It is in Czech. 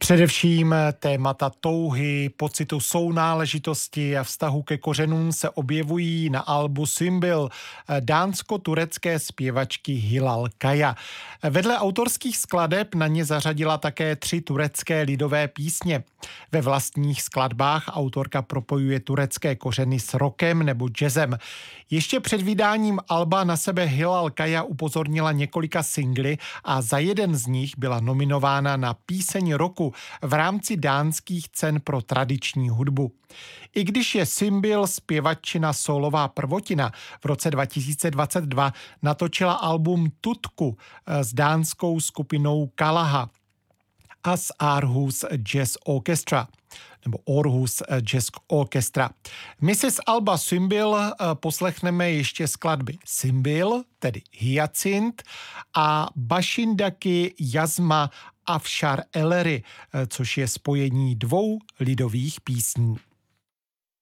Především témata touhy, pocitu sounáležitosti a vztahu ke kořenům se objevují na albu Symbol dánsko-turecké zpěvačky Hilal Kaya. Vedle autorských skladeb na ně zařadila také 3 turecké lidové písně. Ve vlastních skladbách autorka propojuje turecké kořeny s rockem nebo jazzem. Ještě před vydáním alba na sebe Hilal Kaya upozornila několika singly a za jeden z nich byla nominována na píseň roku v rámci dánských cen pro tradiční hudbu. I když je Symbol zpěvačina solová prvotina, v roce 2022 natočila album Tutku s dánskou skupinou Kalaha a s Aarhus Jazz Orchestra nebo Aarhus Jazz Orchestra. My si z alba Symbol poslechneme ještě skladby Symbol, tedy Hyacint, a Başındaki Yazma Afşar Eleri, což je spojení 2 lidových písní.